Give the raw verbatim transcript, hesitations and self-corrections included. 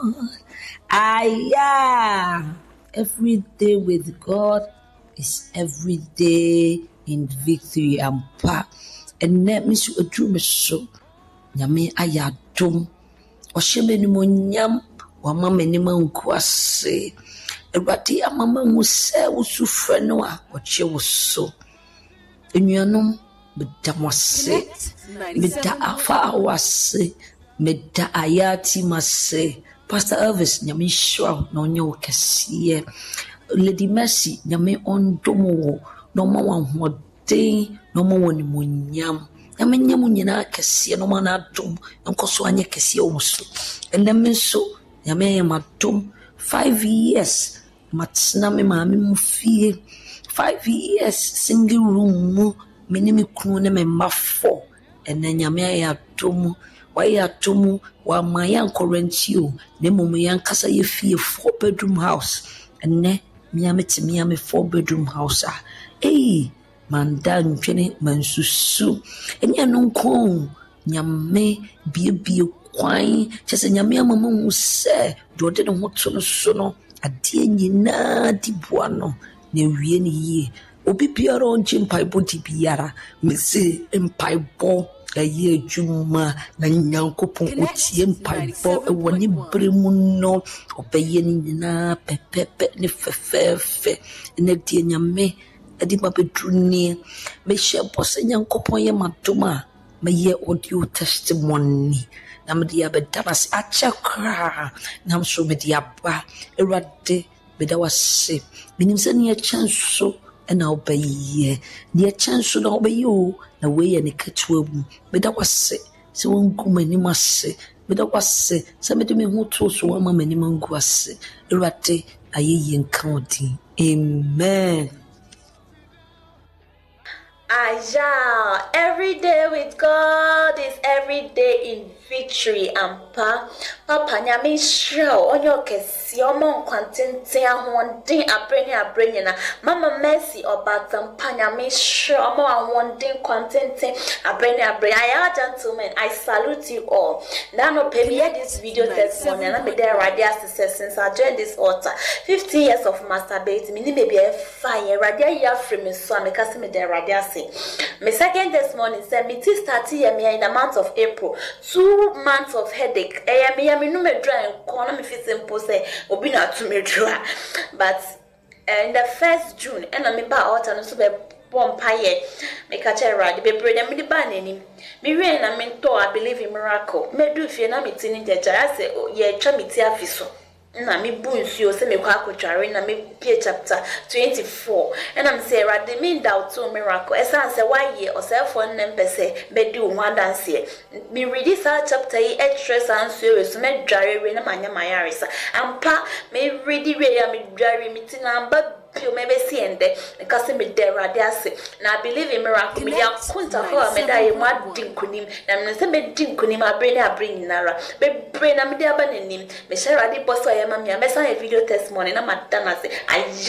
Aya. Every day with God is every day in victory and power. And let me see a true so. Yame ayadum. Osheme ni monyam. Wama menima unkwase. Ebati amama muse usufre no a oche woso. Enuanom beda mwase. Beda afa awase. Beda ayati mase. Pastor Elvis, nyame shwa na onye okasiye. Lady Mercy, nyame ondomo no ma wanhoden no ma woni monyam. Nyame nyamu nyina kasiye no ma na adom nkoso anye kasiye omuso. Enem so nyame madom five years matsina me maame mu fie. five years single room mu meni me kunu ne me mafo. Ene nyame ayadom why atomu wa mayan korentio ne mumu yankasa ye fie four bedroom house ene miame ti miame four bedroom house ah eh manda ntwene mansusu enya no nko nyame biebie kwan chese nyame amama hu se de ode ne hoto no so no ade nyina di boa no na wie ne yie obi biara onche mpaibo di biara mese mpaibo aye juma na nyankopon otie mpaibo e woni bremu no obeye ni nyina pepepe ne fefefe ne die nyame adi mabedruni me hye bose nyankopon ye madoma me ye audio testimony na me dia bedabas achakra na so me dia ba erade bedawase minim se ne chanso na obeye ne chanso na obeye o na we ne ketwa mu beda wase se wonku mani mase beda wase se me de me hu to so ama mani mangu ase erate ayeye nkan odi amen. Aya, every day with God is every day in victory and pa papa nyame show onyo kesi omo kwantenten ahondin abreni abreni na mama Mercy obatam pa nyame show omo ahondin kwantenten abreni abreni. Aya gentlemen, I salute you all. Now no pay me this video testimony and me there radia success since I joined this altar. fifty years of masturbating me maybe a fire radia ya free me so me kasi me there radia say. My second testimony said me tis started me in the month of April. Two months of headache. Eh me me no me dry and corner me feel simple say obi na to me dry. But uh, in the first June and I me ba altar no so be bompaye me catch a rad be bread me the ban any. Me rain I mean to I believe in miracle. Me do fear na me tin jeja I say ye twa me ti afiso. Na me bu nsuo se me kwa akotware na me pie chapter twenty-four and I'm say rade me doubt to miracle esan say why ye osefo nnem pese be di o ho dance me read this chapter e extra sansuo so me dware we na manya mayaresa ampa me read we ya me dware me tina ba you maybe see and because me there radiase na I believe in miracle me ya kunta ho me dai mo dinkunim na me se me dinkunim abre na abre nyinara be bre na me dia ba nanim me share radi boss o ya ma me me san video testimony na madana say